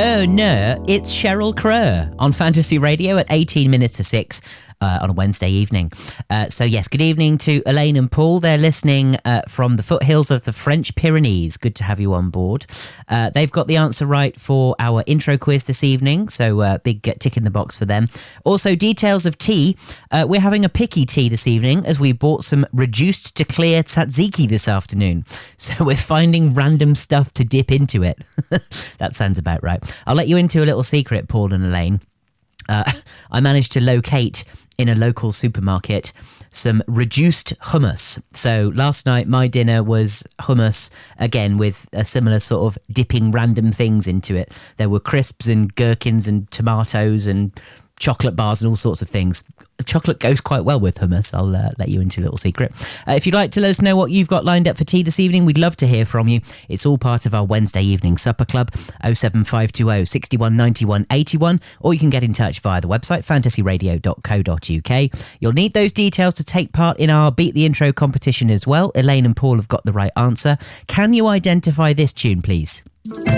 Oh no, it's Cheryl Crow on Fantasy Radio at 18 minutes to 6 on a Wednesday evening. So yes, good evening to Elaine and Paul. They're listening from the foothills of the French Pyrenees. Good to have you on board. They've got the answer right for our intro quiz this evening, so big tick in the box for them. Also, details of tea. We're having a picky tea this evening as we bought some reduced to clear tzatziki this afternoon. So we're finding random stuff to dip into it. That sounds about right. I'll let you into a little secret, Paul and Elaine. I managed to locate in a local supermarket some reduced hummus. So last night my dinner was hummus, again with a similar sort of dipping random things into it. There were crisps and gherkins and tomatoes and chocolate bars and all sorts of things. Chocolate goes quite well with hummus. I'll let you into a little secret. If you'd like to let us know what you've got lined up for tea this evening, we'd love to hear from you. It's all part of our Wednesday evening supper club, 07520 61 91 81, or you can get in touch via the website fantasyradio.co.uk. You'll need those details to take part in our Beat the Intro competition as well. Elaine and Paul have got the right answer. Can you identify this tune, please?